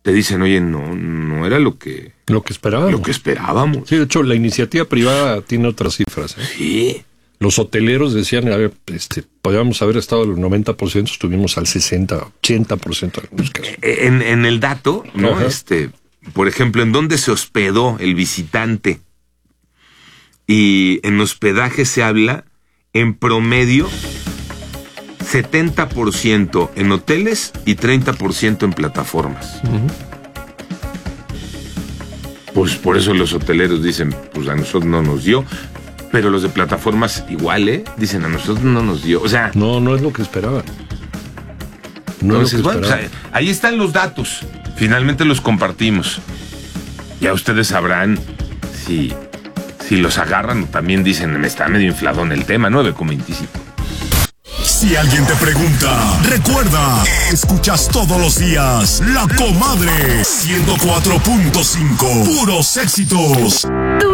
te dicen, oye, no era lo que esperábamos. Lo que esperábamos. Sí, de hecho, la iniciativa privada tiene otras cifras. Sí. Los hoteleros decían, a ver, podríamos haber estado al 90%, estuvimos al 60, 80% en algunos casos. En el dato, ¿no? Ajá. Por ejemplo, en dónde se hospedó el visitante. Y en hospedaje se habla, en promedio, 70% en hoteles y 30% en plataformas. Uh-huh. Pues por eso los hoteleros dicen, pues a nosotros no nos dio. Pero los de plataformas igual, dicen, a nosotros no nos dio. O sea... No es lo que esperaban. Entonces, bueno, pues ahí están los datos. Finalmente los compartimos. Ya ustedes sabrán si los agarran o también dicen, me está medio infladón el tema, 9,25. Si alguien te pregunta, recuerda, escuchas todos los días La Comadre 104.5, puros éxitos.